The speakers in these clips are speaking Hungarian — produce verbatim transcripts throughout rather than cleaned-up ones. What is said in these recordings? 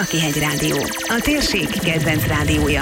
Lakihegy Rádió, a térség kedvenc rádiója.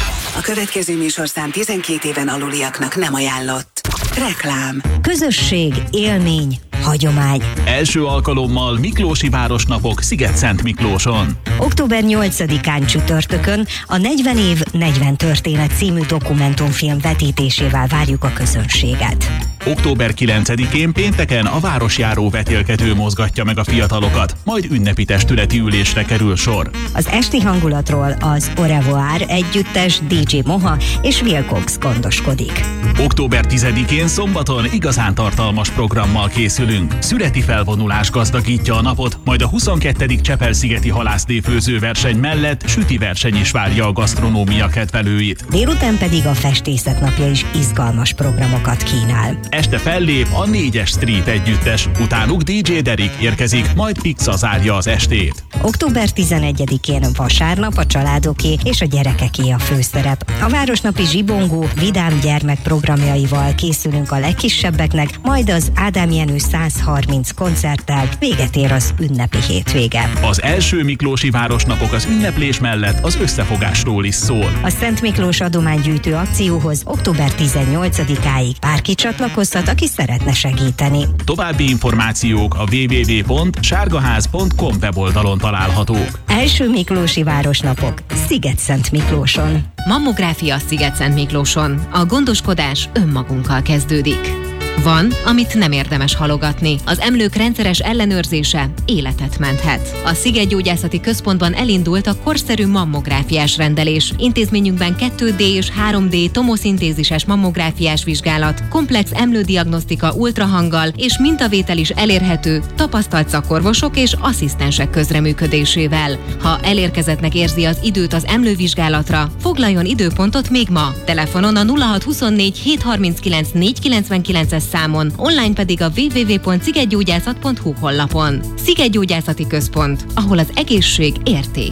A következő műsorszám tizenkét éven aluliaknak nem ajánlott. Reklám. Közösség, élmény, hagyomány. Első alkalommal Miklósi Városnapok Sziget-Szent Miklóson. október nyolcadikán csütörtökön a negyven év, negyven történet című dokumentumfilm vetítésével várjuk a közönséget. október kilencedikén pénteken a városjáró vetélkedő mozgatja meg a fiatalokat, majd ünnepi testületi ülésre kerül sor. Az esti hangulatról az Au revoir együttes, dé dzsé Moha és Will Cox gondoskodik. október tizedikén szombaton igazán tartalmas programmal készülünk. Szüreti felvonulás gazdagítja a napot, majd a huszonkettedik Csepel-szigeti halászléfőző verseny mellett süti verseny is várja a gasztronómia kedvelőit. Délután pedig a festészet napja is izgalmas programokat kínál. Este fellép a négyes Street együttes, utánuk dé dzsé Derek érkezik, majd Pixa zárja az estét. október tizenegyedikén vasárnap a családoké és a gyerekeké a főszerep. A városnapi zsibongó, vidám gyermekprogramjaival készülünk a legkisebbeknek, majd az Ádám Jenő száz harminc koncerttel véget ér az ünnepi hétvége. Az első Miklósi Városnapok az ünneplés mellett az összefogásról is szól. A Szent Miklós adománygyűjtő akcióhoz október tizennyolcadikáig bárki csatlakozhat, aki szeretne segíteni. További információk a double-u double-u double-u pont sárgaház pont com weboldalon találhatók. Első Miklósi Városnapok Sziget-Szent Miklóson. Mammográfia Sziget-Szent Miklóson. A gondoskodás önmagunkkal kezdődik. Van, amit nem érdemes halogatni. Az emlők rendszeres ellenőrzése életet menthet. A Szigetgyógyászati Központban elindult a korszerű mammográfiás rendelés. Intézményünkben kettő dé és három dé tomoszintézises mammográfiás vizsgálat, komplex emlődiagnosztika ultrahanggal és mintavétel is elérhető tapasztalt szakorvosok és asszisztensek közreműködésével. Ha elérkezettnek érzi az időt az emlővizsgálatra, foglaljon időpontot még ma. Telefonon a nulla hat huszonnégy hét harminckilenc négy kilencvenkilences számon, online pedig a double-u double-u double-u pont szigetgyógyászat pont hu honlapon. Szigetgyógyászati Központ, ahol az egészség érték.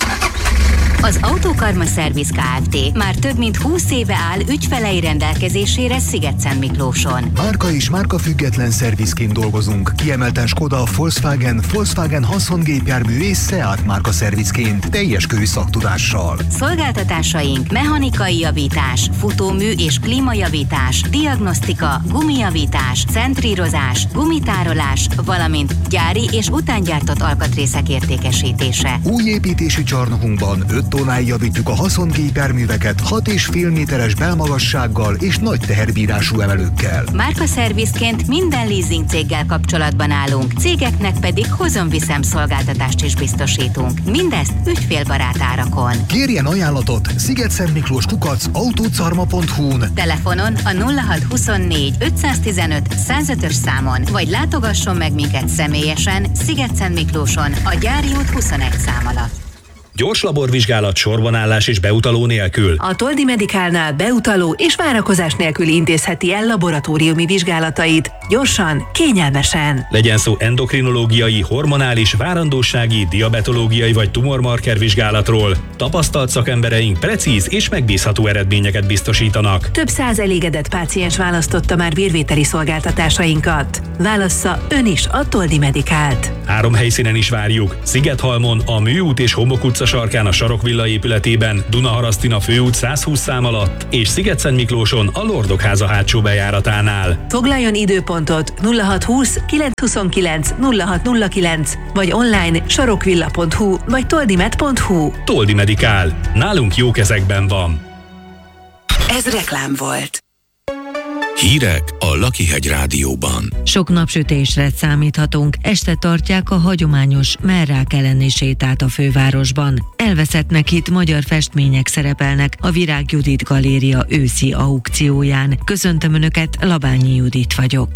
Az Autokarma Service Kft. Már több mint húsz éve áll ügyfelei rendelkezésére Sziget-Szent Miklóson. Márka és márka független szervizként dolgozunk. Kiemelten Skoda, Volkswagen, Volkswagen haszongépjármű és Seat márka szervizként teljes körű szaktudással. Szolgáltatásaink mechanikai javítás, futómű és klímajavítás, diagnosztika, gumijavítás, centrírozás, gumitárolás, valamint gyári és utángyártott alkatrészek értékesítése. Új építési csarnokunkban öt tonnáig javítjuk a haszongépjárműveket hat és fél méteres belmagassággal és nagy teherbírású emelőkkel. Márkaszervizként minden leasing céggel kapcsolatban állunk, cégeknek pedig hozom-viszem szolgáltatást is biztosítunk. Mindezt ügyfélbarát árakon. Kérjen ajánlatot Sziget-Szent Miklós kukac autócarma pont hu-n. Telefonon a nulla hat huszonnégy ötszáztizenöt százötös számon, vagy látogasson meg minket személyesen Sziget-Szent Miklóson a Gyári út huszonegy szám alatt. Gyors laborvizsgálat, sorbanállás és beutaló nélkül. A Toldi Medicalnál beutaló és várakozás nélkül intézheti el laboratóriumi vizsgálatait. Gyorsan, kényelmesen. Legyen szó endokrinológiai, hormonális, várandósági, diabetológiai vagy tumormarker vizsgálatról. Tapasztalt szakembereink precíz és megbízható eredményeket biztosítanak. Több száz elégedett páciens választotta már vérvételi szolgáltatásainkat. Válassza ön is a Toldi Medicalt. Három helyszínen is várjuk. Szigethalmon, a Műút és Homok utca sarkán a Sarokvilla épületében, Dunaharasztin főút száz húsz szám alatt, és Sziget-Szent Miklóson a Lordok háza hátsó bejáratánál. Foglaljon időpontot nulla hat húsz kilenc huszonkilenc nulla hat nulla kilenc, vagy online sarokvilla pont hu vagy toldimed pont hu. Toldi Medicál. Nálunk jó kezekben van. Ez reklám volt. Hírek a Lakihegy Rádióban. Sok napsütésre számíthatunk, este tartják a hagyományos merrák elleni sétát a fővárosban. Elveszettnek itt magyar festmények szerepelnek a Virág Judit Galéria őszi aukcióján. Köszöntöm Önöket, Labányi Judit vagyok.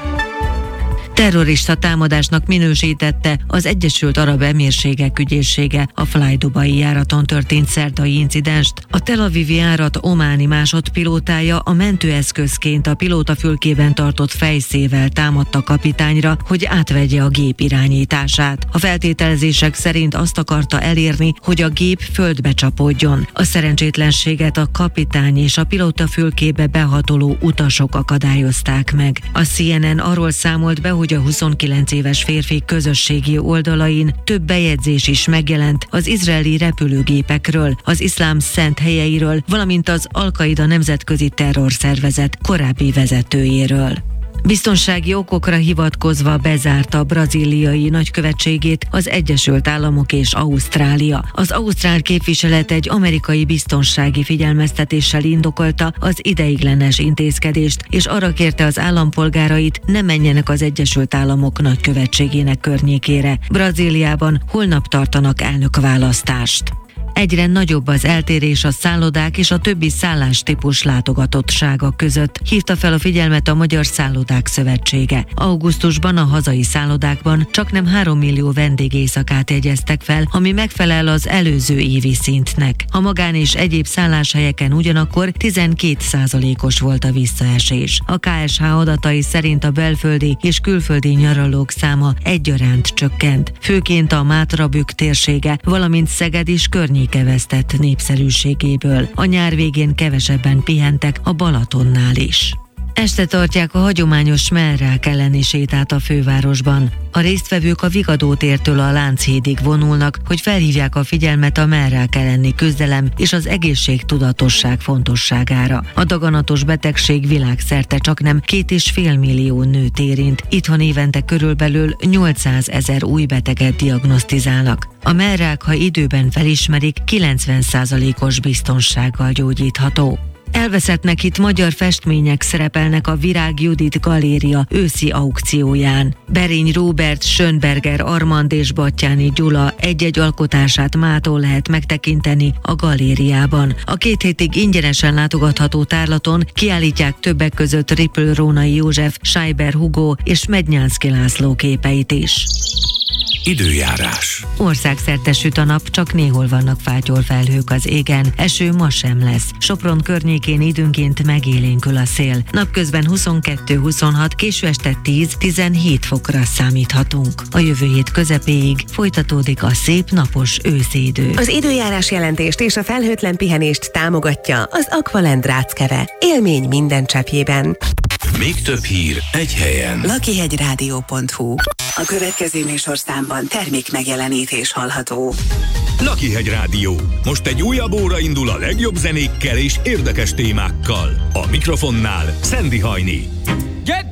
Terrorista támadásnak minősítette az Egyesült Arab Emírségek ügyészsége a Fly Dubai járaton történt szerdai incidenst. A Tel Avivi járat ománi másodpilótája a mentőeszközként a pilótafülkében tartott fejszével támadta kapitányra, hogy átvegye a gép irányítását. A feltételezések szerint azt akarta elérni, hogy a gép földbe csapódjon. A szerencsétlenséget a kapitány és a pilótafülkébe behatoló utasok akadályozták meg. A C N N arról számolt be, hogy hogy a huszonkilenc éves férfi közösségi oldalain több bejegyzés is megjelent az izraeli repülőgépekről, az iszlám szent helyeiről, valamint az Al-Qaida nemzetközi terrorszervezet korábbi vezetőjéről. Biztonsági okokra hivatkozva bezárta a brazíliai nagykövetségét az Egyesült Államok és Ausztrália. Az ausztrál képviselet egy amerikai biztonsági figyelmeztetéssel indokolta az ideiglenes intézkedést, és arra kérte az állampolgárait, ne menjenek az Egyesült Államok nagykövetségének környékére. Brazíliában holnap tartanak elnökválasztást. Egyre nagyobb az eltérés a szállodák és a többi szállástípus látogatottsága között, hívta fel a figyelmet a Magyar Szállodák Szövetsége. Augusztusban a hazai szállodákban csaknem három millió vendégéjszakát jegyeztek fel, ami megfelel az előző évi szintnek. A magán és egyéb szálláshelyeken ugyanakkor tizenkét százalékos volt a visszaesés. A ká es há adatai szerint a belföldi és külföldi nyaralók száma egyaránt csökkent, főként a Mátra-Bükk térsége, valamint Szeged is környékén vesztett népszerűségéből. A nyár végén kevesebben pihentek a Balatonnál is. Este tartják a hagyományos mellrák elleni sétát a fővárosban. A résztvevők a Vigadó tértől a Lánchídig vonulnak, hogy felhívják a figyelmet a mellrák elleni küzdelem és az egészségtudatosság fontosságára. A daganatos betegség világszerte csaknem két és fél millió nőt érint. Itthon évente körülbelül nyolcszázezer új beteget diagnosztizálnak. A mellrák, ha időben felismerik, kilencven százalékos biztonsággal gyógyítható. Elveszettnek itt magyar festmények szerepelnek a Virág Judit Galéria őszi aukcióján. Berény Róbert, Schönberger Armand és Batthyáni Gyula egy-egy alkotását mától lehet megtekinteni a galériában. A két hétig ingyenesen látogatható tárlaton kiállítják többek között Rippl Rónai József, Scheiber Hugo és Mednyánszky László képeit is. Időjárás. Országszerte süt a nap, csak néhol vannak fátyolfelhők az égen, eső ma sem lesz. Sopron környékén időnként megélénkül a szél. Napközben huszonkettő-huszonhat, késő este tíz-tizenhét fokra számíthatunk. A jövő hét közepéig folytatódik a szép napos őszi idő. Az időjárás jelentést és a felhőtlen pihenést támogatja az Aqualand Ráckeve. Élmény minden cseppjében. Még több hír egy helyen. lakihegyrádió pont hu. A következő műsorszámban termék megjelenítés hallható. Lakihegy Rádió. Most egy újabb óra indul a legjobb zenékkel és érdekes témákkal. A mikrofonnál Szendi Hajni. Get